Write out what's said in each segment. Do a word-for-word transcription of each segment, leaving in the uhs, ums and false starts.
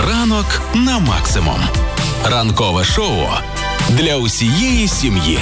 Ранок на максимум. Ранкове шоу для усієї сім'ї.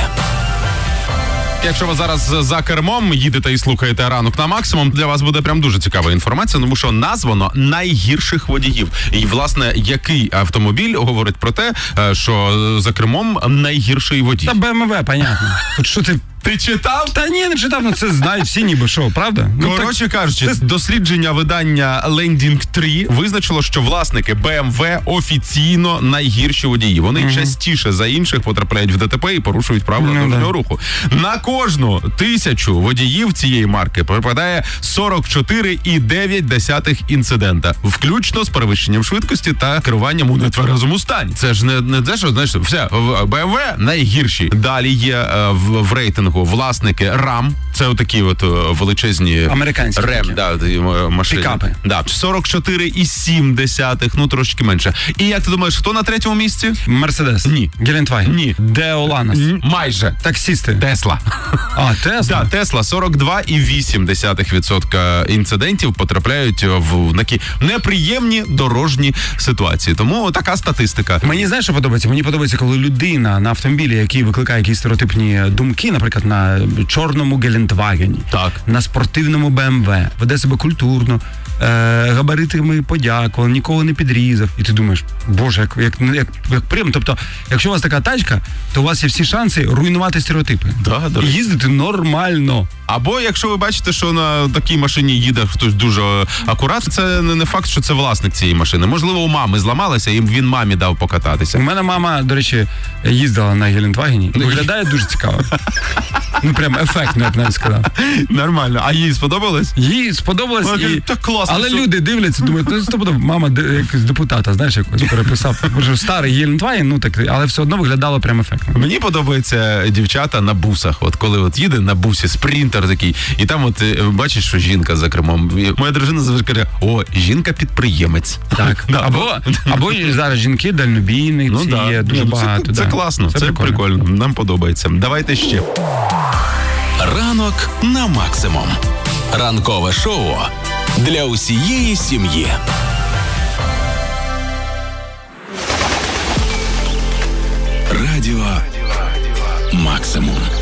Якщо ви зараз за кермом їдете і слухаєте «Ранок на максимум», для вас буде прям дуже цікава інформація, тому що названо найгірших водіїв. І, власне, який автомобіль говорить про те, що за кермом найгірший водій? Та Б М В, понятно. Тут що ти... Ти читав? Та ні, не читав, ну це знають всі ніби, що, правда? Ну, Коротше так, кажучи, це... дослідження видання Lending три визначило, що власники Б М В офіційно найгірші водії. Вони mm-hmm. частіше за інших потрапляють в Д Т П і порушують правила дорожнього mm-hmm. руху. На кожну тисячу водіїв цієї марки припадає сорок чотири цілих дев'ять десятих інцидента, включно з перевищенням швидкості та керуванням у нетверезому стані. Це ж не, не те, що, знаєш, все, Б М В найгірші. Далі є е, в, в рейтингу власники Рам, це отакі от величезні американські Рем, да, машини. Пікапи. Да, сорок чотири цілих сім десятих, ну трошки менше. І як ти думаєш, хто на третьому місці? Мерседес. Ні. Гелендваген. Ні. Деоланос. Майже. Таксісти. Тесла. А, Тесла? Да, Тесла. сорок два цілих вісім десятих відсотка інцидентів потрапляють в такі неприємні дорожні ситуації. Тому така статистика. Мені, знаєш, що подобається? Мені подобається, коли людина на автомобілі, який викликає якісь стереотипні думки, наприклад, на чорному Гелендвагені, так, на спортивному Б М В, веде себе культурно, е, габаритами подякував, нікого не підрізав. І ти думаєш, боже, як, як, як, як приємно. Тобто, якщо у вас така тачка, то у вас є всі шанси руйнувати стереотипи. Да, і їздити нормально. Або якщо ви бачите, що на такій машині їде хтось дуже акуратно, це не факт, що це власник цієї машини. Можливо, у мами зламалася, і він мамі дав покататися. У мене мама, до речі, їздила на Гелендвагені. Виглядає дуже цікаво. Ну, прям ефектно, я б навіть сказав. Нормально. А їй сподобалось? Їй сподобалось. Вона, і... так класно. Але що... люди дивляться, думають, ну, сподобалось. Мама якось депутата, знаєш, якось переписав. Може, старий Гелендваген, ну так, але все одно виглядало прям ефектно. Мені подобаються дівчата на бусах. От коли от їде на бусі спринтер такий, і там от бачиш, що жінка за кермом. Моя дружина завжди каже, о, жінка-підприємець. Так. Да, або, або зараз жінки дальнобійниці, ну, да. є дуже ну, багато. Це, да. це класно, це, це прикольно. прикольно. Нам подобається. Давайте ще. Ранок на максимум. Ранкове шоу для усієї сім'ї. Радіо Максимум.